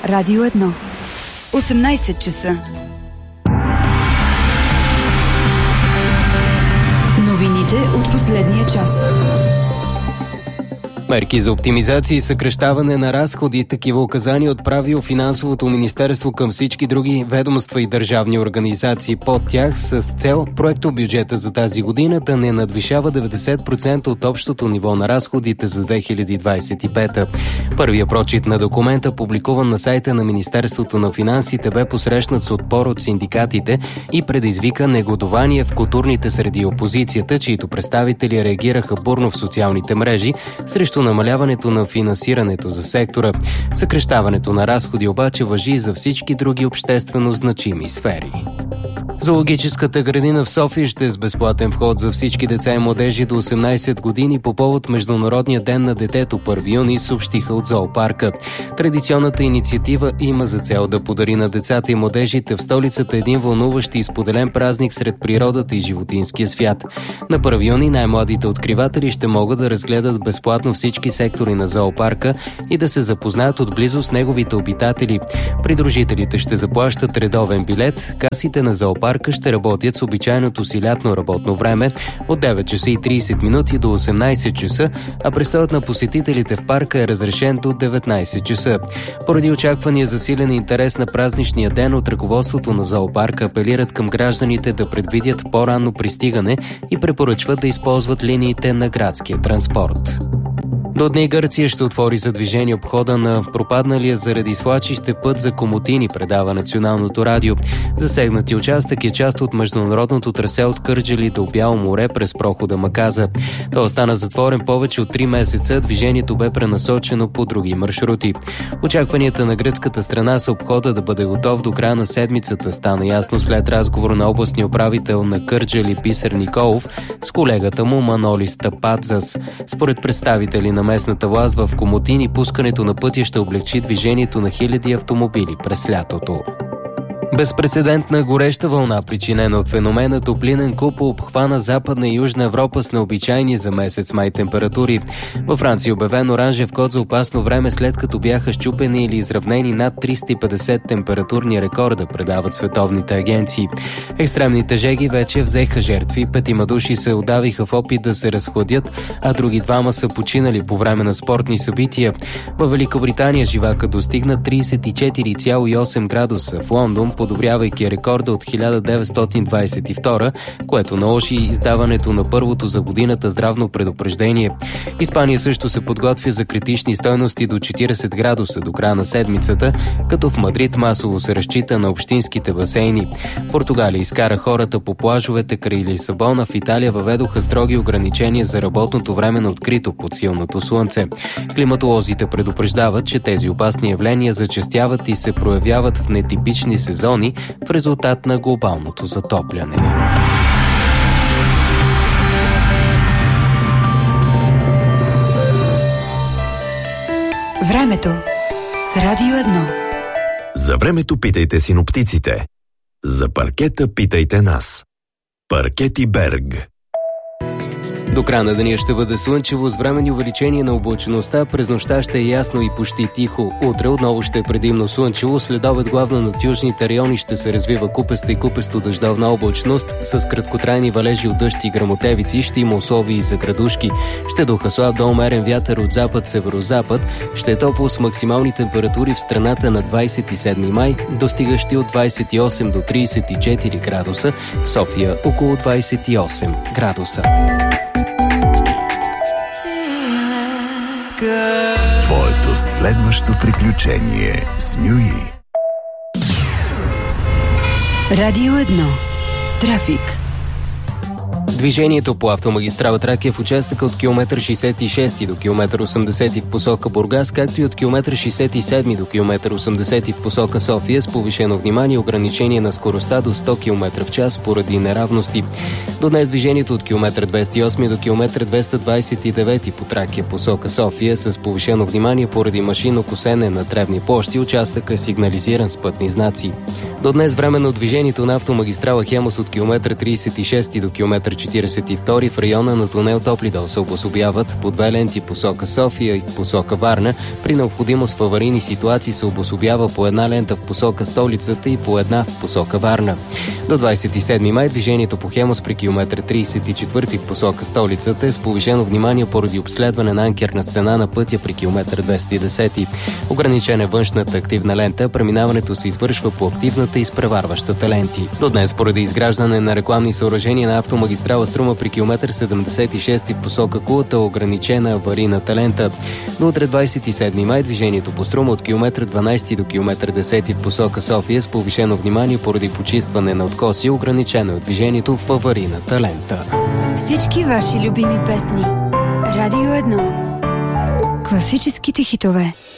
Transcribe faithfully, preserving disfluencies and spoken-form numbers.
Радио едно. осемнайсет часа. Новините от последния час. Мерки за оптимизация и съкращаване на разходи, такива указания отправил Финансовото министерство към всички други ведомства и държавни организации под тях с цел проектобюджета за тази година да не надвишава деветдесет процента от общото ниво на разходите за две хиляди двадесет и пета. Първия прочит на документа, публикуван на сайта на Министерството на финансите, бе посрещнат с отпор от синдикатите и предизвика негодование в културните среди опозицията, чието представители реагираха бурно в социалните мрежи срещу намаляването на финансирането за сектора. Съкращаването на разходи обаче важи за всички други обществено значими сфери. Зоологическата градина в София ще е с безплатен вход за всички деца и младежи до осемнайсет години по повод Международния ден на детето първи юни, съобщиха от зоопарка. Традиционната инициатива има за цел да подари на децата и младежите в столицата един вълнуващ и споделен празник сред природата и животинския свят. На първи юни най-младите откриватели ще могат да разгледат безплатно всички сектори на зоопарка и да се запознаят отблизо с неговите обитатели. Придружителите ще заплащат редовен билет. Касите на зоопарка ще работят с обичайното си лятно работно време от девет часа и трийсет минути до осемнайсет часа, а престоят на посетителите в парка е разрешен до деветнайсет часа. Поради очаквания засилен интерес на празничния ден, от ръководството на зоопарка апелират към гражданите да предвидят по-ранно пристигане и препоръчват да използват линиите на градския транспорт. До дни Гърция ще отвори за движение обхода на пропадналия заради свлачище път за Комотини, предава Националното радио. Засегнати участък е част от международното трасе от Кърджали до Бяло море през прохода Маказа. Той остана затворен повече от три месеца, движението бе пренасочено по други маршрути. Очакванията на гръцката страна са обхода да бъде готов до края на седмицата, стана ясно след разговор на областния управител на Кърджали Бисер Николов с колегата му Манолис Тападзас. Според представители на местната власт в Комотини, пускането на пътя ще облегчи движението на хиляди автомобили през лятото. Безпрецедентна гореща вълна, причинена от феномена топлинен купол, обхвана Западна и Южна Европа с необичайни за месец май температури. Във Франция е обявен оранжев код за опасно време, след като бяха счупени или изравнени над триста и петдесет температурни рекорда, предават световните агенции. Екстремните жеги вече взеха жертви, петима души се удавиха в опит да се разхладят, а други двама са починали по време на спортни събития. Във Великобритания живака достигна трийсет и четири цяло и осем градуса, в Лондон подобрявайки рекорда от хиляда деветстотин двадесет и втора, което наложи издаването на първото за годината здравно предупреждение. Испания също се подготвя за критични стойности до четирийсет градуса до края на седмицата, като в Мадрид масово се разчита на общинските басейни. Португалия изкара хората по плажовете край Лисабона, в Италия въведоха строги ограничения за работното време на открито под силното слънце. Климатолозите предупреждават, че тези опасни явления зачестяват и се проявяват в нетипични сезони в резултат на глобалното затопляне. Времето с Радио едно. За времето питайте синоптиците. За паркета питайте нас. Паркети Берг. До края на деня ще бъде слънчево с временни увеличение на облачността. През нощта ще е ясно и почти тихо. Утре отново ще е предимно слънчево. След обед главно над южните райони ще се развива купеста и купесто дъждовна облачност с краткотрайни валежи от дъжд и гръмотевици. Ще има условия и за градушки. Ще духа слаб до умерен вятър от запад-северозапад. Ще е топло с максимални температури в страната на двадесет и седми май, достигащи от двадесет и осем до тридесет и четири градуса. В София около двадесет и осем градуса. Твоето следващо приключение с Мюи. Радио едно. Трафик. Движението по автомагистрала Тракия в участъка от километър шейсет и шести до километър осемдесети в посока Бургас, както и от километър шейсет и седми до километър осемдесети в посока София с повишено внимание и ограничение на скоростта до сто километра в час поради неравности. До днес движението от километър двеста и осми до километър двеста двадесет и девети по Тракия посока София с повишено внимание поради машинно косене на тревни площи. Участъка е сигнализиран с пътни знаци. До днес временно движението на автомагистрала Хемус от километър тридесет и шести до километър четиридесет и втори в района на тунел Топлидол се обособяват по две ленти посока София и в посока Варна. При необходимост в аварийни ситуации се обособява по една лента в посока столицата и по една в посока Варна. До двадесет и седми май движението по Хемус при километър тридесет и четвърти в посока столицата е с повишено внимание поради обследване на анкерна стена на пътя при километър двеста и десет. Ограничена е външната активна лента, преминаването се извършва по активната и изпреварващата ленти. До днес поради изграждане на рекламни съоръжения на автомагистрала Струма при километър седемдесет и шести в посока Кулата е ограничена аварийната лента. До утре двадесет и седми май движението по Струма от километър дванадесети до километър десети в посока София с повишено внимание поради почистване на откоси, ограничено е движението в аварийната лента. Всички ваши любими песни. Радио едно. Класическите хитове.